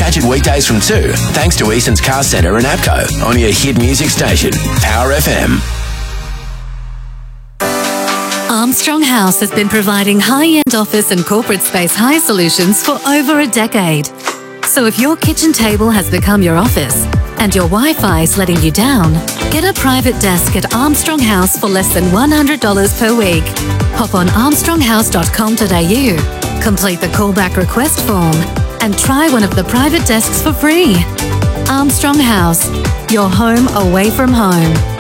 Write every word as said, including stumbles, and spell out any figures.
Catch it weekdays from two, thanks to Easton's Car Centre and APCO on your hit music station, Power F M. Armstrong House has been providing high-end office and corporate space hire solutions for over a decade. So if your kitchen table has become your office and your Wi-Fi is letting you down, get a private desk at Armstrong House for less than one hundred dollars per week. Hop on armstrong house dot com dot a u, complete the callback request form, and try one of the private desks for free. Armstrong House, your home away from home.